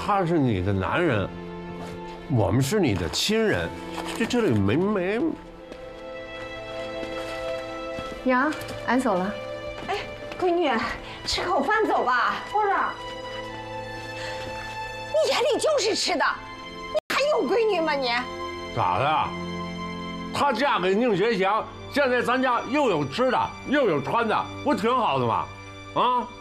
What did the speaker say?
他是你的男人，我们是你的亲人，这里没。 娘，俺走了。 哎，闺女，吃口饭走吧。 或者， 你眼里就是吃的，你还有闺女吗你？ 咋的？她嫁给宁学祥，现在咱家又有吃的又有穿的，不挺好的吗？啊？